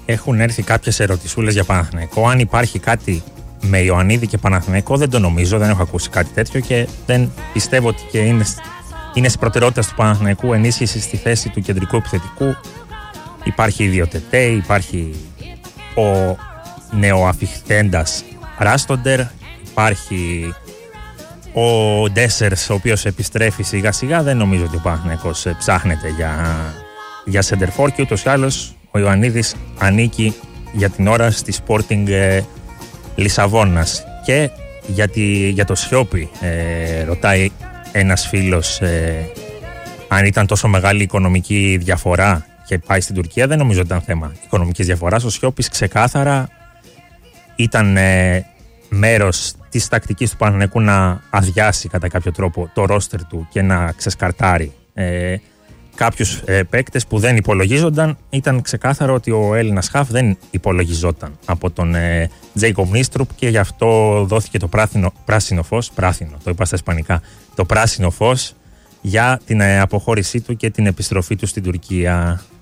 έχουν έρθει κάποιες ερωτησούλες για Παναθηναϊκό. Αν υπάρχει κάτι με Ιωαννίδη και Παναθηναϊκό, δεν το νομίζω, δεν έχω ακούσει κάτι τέτοιο και δεν πιστεύω ότι και είναι στις προτεραιότητες του Παναθηναϊκού ενίσχυση στη θέση του κεντρικού επιθετικού. Υπάρχει η Τετέ, υπάρχει ο νεοαφιχθέντας Ράστοντερ, υπάρχει ο Ντέσσερς, ο οποίος επιστρέφει σιγά σιγά. Δεν νομίζω ότι ο Παναθηναϊκός ψάχνεται για σεντερφόρ και ούτως ή άλλως ο Ιωαννίδης ανήκει για την ώρα στη Sporting Λισαβόνας. Και για το Σιώπη ρωτάει ένας φίλος αν ήταν τόσο μεγάλη οικονομική διαφορά και πάει στην Τουρκία. Δεν νομίζω ότι ήταν θέμα οικονομικής διαφοράς. Ο Σιώπης ξεκάθαρα ήταν μέρος της τακτικής του Παναθηναϊκού να αδειάσει κατά κάποιο τρόπο το ρόστερ του και να ξεσκαρτάρει κάποιους παίκτες που δεν υπολογίζονταν. Ήταν ξεκάθαρο ότι ο Έλληνας χαφ δεν υπολογιζόταν από τον Τζέικομ Νίστρουπ και γι' αυτό δόθηκε το πράσινο φως, το είπα στα ισπανικά, το πράσινο φως για την αποχώρησή του και την επιστροφή του στην Τουρκία.